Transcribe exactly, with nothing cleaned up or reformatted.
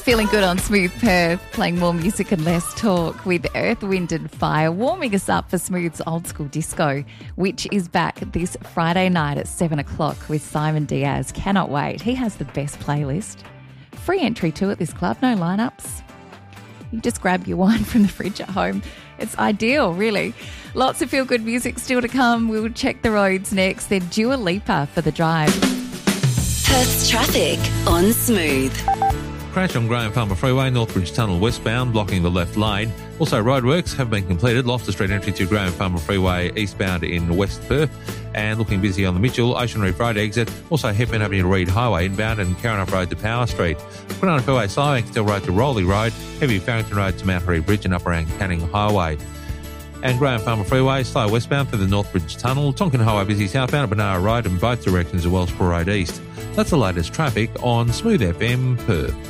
Feeling good on Smooth Perth, playing more music and less talk with Earth, Wind and Fire, warming us up for Smooth's Old School Disco, which is back this Friday night at seven o'clock with Simon Diaz. Cannot wait. He has the best playlist. Free entry too at this club, no lineups. You just grab your wine from the fridge at home. It's ideal, really. Lots of feel-good music still to come. We'll check the roads next. Then Dua Lipa for The Drive. Perth's traffic on Smooth. Crash on Graham Farmer Freeway, Northbridge Tunnel westbound, blocking the left lane. Also, roadworks have been completed. Loftus Street entry to Graham Farmer Freeway eastbound in West Perth. And looking busy on the Mitchell, Ocean Reef Road exit. Also, Hepburn Avenue to Reed Highway inbound and Carrinup Road to Power Street. Quinana Fairway, Slowbank Still Road to Rowley Road. Heavy Farrington Road to Mount Harry Bridge and up around Canning Highway. And Graham Farmer Freeway, slow westbound through the Northbridge Tunnel. Tonkin Highway busy southbound at Banara Road and both directions of Wellsborough Road East. That's the latest traffic on Smooth F M Perth.